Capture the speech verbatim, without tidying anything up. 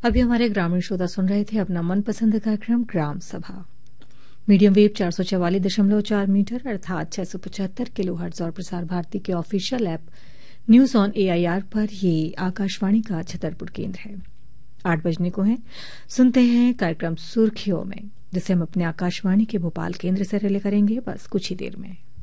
अभी हमारे ग्रामीण श्रोता सुन रहे थे अपना मनपसंद कार्यक्रम ग्राम सभा। मीडियम वेव चार सौ चवालीस दशमलव चार मीटर अर्थात छह सौ पचहत्तर किलो हर्ट्ज और प्रसार भारती के official app news on AIR पर ये आकाशवाणी का छतरपुर केंद्र है। आठ बजने को है, सुनते हैं कार्यक्रम सुर्खियों में, जिसे हम अपने आकाशवाणी के भोपाल केंद्र से रिले करेंगे बस कुछ ही देर में।